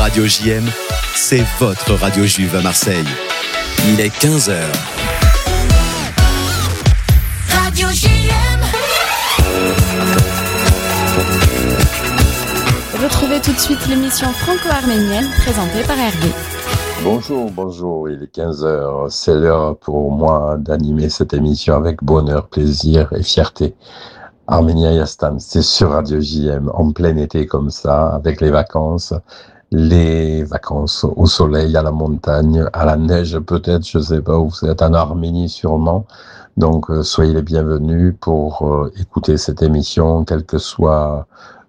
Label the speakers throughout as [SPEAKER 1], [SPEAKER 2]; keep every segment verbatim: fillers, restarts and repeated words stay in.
[SPEAKER 1] Radio J M, c'est votre radio juive à Marseille. Il est quinze heures.
[SPEAKER 2] Radio J M.
[SPEAKER 3] Retrouvez tout de suite l'émission franco-arménienne présentée par Hervé.
[SPEAKER 4] Bonjour, bonjour, il est quinze heures. C'est l'heure pour moi d'animer cette émission avec bonheur, plaisir et fierté. Arménia Yastam, c'est sur Radio J M, en plein été comme ça, avec les vacances. Les vacances au soleil, à la montagne, à la neige peut-être, je sais pas où vous êtes, en Arménie sûrement. Donc euh, soyez les bienvenus pour euh, écouter cette émission, quel que soit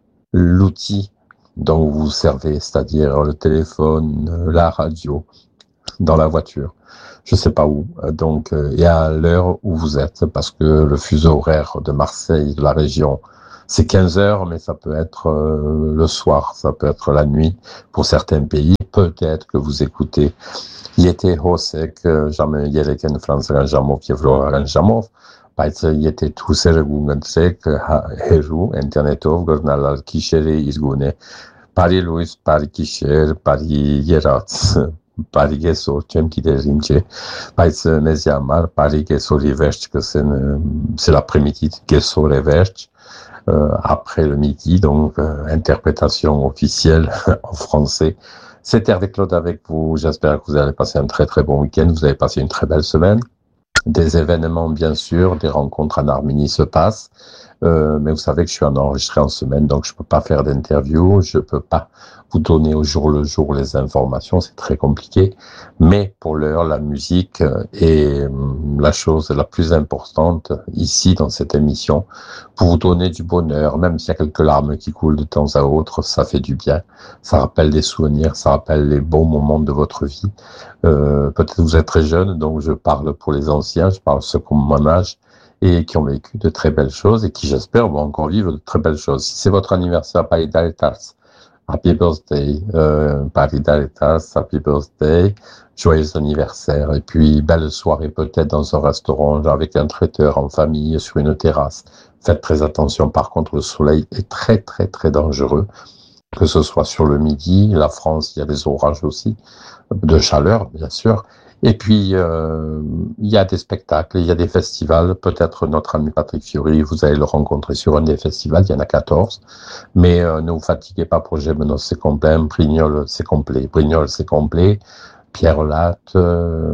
[SPEAKER 4] l'outil dont vous vous servez, c'est-à-dire le téléphone, la radio, dans la voiture, je sais pas où, donc euh, et à l'heure où vous êtes, parce que le fuseau horaire de Marseille, de la région, c'est quinze heures, mais ça peut être euh, le soir, ça peut être la nuit pour certains pays. Peut-être que vous écoutez Yete Hosek, jamais Yeleken France Ranjamov, Yevro Ranjamov, parce que Yete Tuser Gungensek, Heru, Internetov, Gornal Kishere Izgune, Paris Louis, Paris Kisher, Paris Yeratz. Paris Gesor, cem qui dérimche, parce que Neziamar, Paris Gesor Riverch, que c'est, c'est l'après-midi, Gesor Riverch, euh, après le midi, donc, euh, interprétation officielle en français. C'est Hervé Claude avec vous, j'espère que vous allez passer un très très bon week-end, vous avez passé une très belle semaine. Des événements, bien sûr, des rencontres en Arménie se passent, euh, mais vous savez que je suis en enregistré en semaine, donc je peux pas faire d'interview, je peux pas vous donner au jour le jour les informations, c'est très compliqué. Mais pour l'heure, la musique est la chose la plus importante ici dans cette émission pour vous donner du bonheur, même s'il y a quelques larmes qui coulent de temps à autre, ça fait du bien. Ça rappelle des souvenirs, ça rappelle les bons moments de votre vie. Euh, peut-être vous êtes très jeune, donc je parle pour les anciens, je parle ceux qui ont mon âge et qui ont vécu de très belles choses et qui, j'espère, vont encore vivre de très belles choses. Si c'est votre anniversaire, Paris Daletas, Happy birthday, euh, Paris Daletas, happy birthday, joyeux anniversaire. Et puis, belle soirée peut-être dans un restaurant avec un traiteur en famille sur une terrasse. Faites très attention, par contre, le soleil est très, très, très dangereux. Que ce soit sur le midi, la France, il y a des orages aussi, de chaleur, bien sûr. Et puis, euh, il y a des spectacles, il y a des festivals. Peut-être notre ami Patrick Fiori, vous allez le rencontrer sur un des festivals, il y en a quatorze. Mais euh, ne vous fatiguez pas pour Gémenos, c'est complet. Brignoles, c'est complet. Brignoles, c'est complet. Pierre Latte, euh,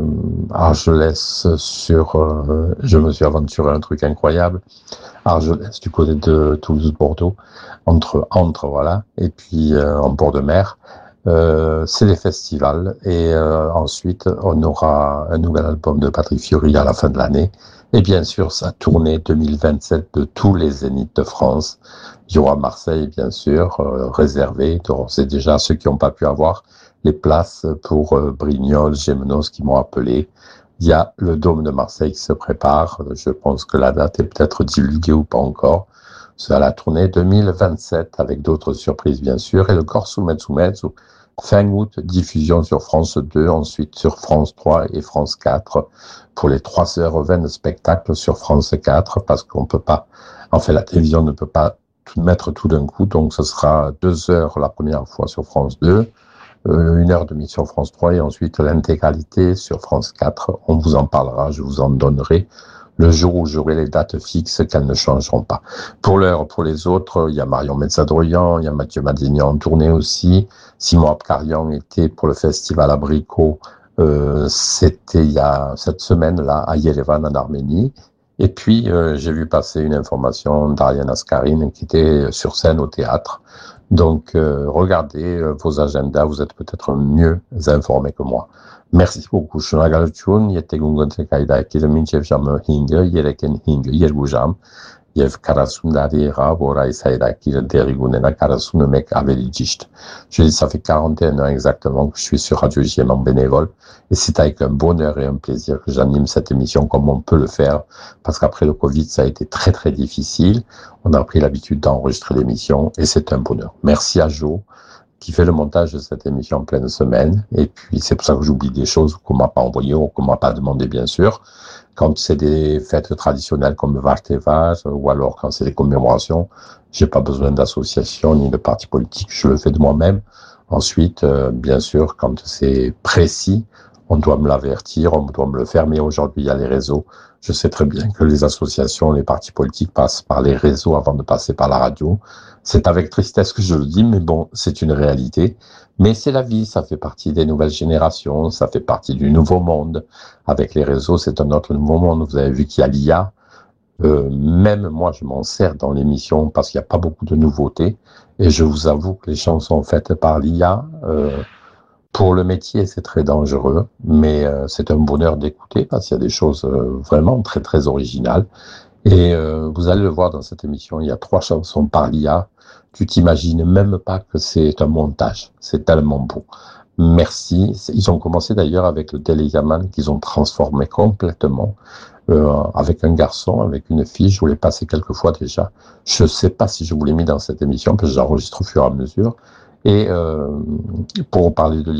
[SPEAKER 4] Argelès sur... Euh, je me suis aventuré un truc incroyable. Argelès, du côté de Toulouse-Bordeaux, entre, entre, voilà. Et puis, euh, en bord de mer. Euh, c'est les festivals et euh, ensuite on aura un nouvel album de Patrick Fiori à la fin de l'année et bien sûr sa tournée deux mille vingt-sept de tous les zéniths de France. Il y aura Marseille bien sûr euh, réservé, c'est déjà ceux qui n'ont pas pu avoir les places pour euh, Brignoles, Gémenos qui m'ont appelé. Il y a le Dôme de Marseille qui se prépare, je pense que la date est peut-être divulguée ou pas encore. C'est à la tournée deux mille vingt-sept avec d'autres surprises bien sûr et le Corso Mezzo fin août, diffusion sur France deux, ensuite sur France trois et France quatre pour les trois heures vingt de spectacle sur France quatre parce qu'on peut pas, en fait la télévision ne peut pas tout mettre tout d'un coup, donc ce sera deux heures la première fois sur France deux, euh, une heure et demie sur France trois et ensuite l'intégralité sur France quatre. On vous en parlera, je vous en donnerai le jour où j'aurai les dates fixes qu'elles ne changeront pas. Pour l'heure, pour les autres, il y a Marion Metzadroyan, il y a Mathieu Madénian en tournée aussi. Simon Abkarian était pour le festival Abricot, euh, c'était il y a cette semaine-là à Yerevan en Arménie. Et puis, euh, j'ai vu passer une information d'Ariane Askarine qui était sur scène au théâtre. Donc, euh, regardez euh, vos agendas, vous êtes peut-être mieux informés que moi. Merci beaucoup. Շնորհակալություն, եթե գունգընտրեք այդ այգերը մինչև ժամը հինգը, երեքեն հինգը, երկու ժամ, եւ quarante տարի եղավ, որ այս հայրակիրը դեղի ունենա quarante-et-un ավելի ճիշտ. Je dis, ça fait quarante et un ans exactement que je suis sur Radio J M en bénévole, et c'est avec un bonheur et un plaisir que j'anime cette émission comme on peut le faire, parce qu'après le Covid, ça a été très très difficile. On a pris l'habitude d'enregistrer l'émission, et c'est un bonheur. Merci à Jo, qui fait le montage de cette émission en pleine semaine. Et puis, c'est pour ça que j'oublie des choses qu'on m'a pas envoyées ou qu'on m'a pas demandé, bien sûr. Quand c'est des fêtes traditionnelles comme Vartevar, ou alors quand c'est des commémorations, j'ai pas besoin d'association ni de parti politique, je le fais de moi-même. Ensuite, euh, bien sûr, quand c'est précis, on doit me l'avertir, on doit me le faire, mais aujourd'hui, il y a les réseaux. Je sais très bien que les associations, les partis politiques passent par les réseaux avant de passer par la radio. C'est avec tristesse que je le dis, mais bon, c'est une réalité. Mais c'est la vie, ça fait partie des nouvelles générations, ça fait partie du nouveau monde. Avec les réseaux, c'est un autre nouveau monde. Vous avez vu qu'il y a l'I A. Euh, même moi, je m'en sers dans l'émission parce qu'il n'y a pas beaucoup de nouveautés. Et je vous avoue que les chansons faites par l'I A, euh, pour le métier, c'est très dangereux, mais euh, c'est un bonheur d'écouter parce qu'il y a des choses euh, vraiment très, très originales. Et euh, vous allez le voir dans cette émission, il y a trois chansons par l'I A. Tu t'imagines même pas que c'est un montage. C'est tellement beau. Merci. Ils ont commencé d'ailleurs avec le Téléyaman qu'ils ont transformé complètement. Euh, avec un garçon, avec une fille, je vous l'ai passé quelques fois déjà. Je ne sais pas si je vous l'ai mis dans cette émission, parce que j'enregistre au fur et à mesure. Et euh, pour parler de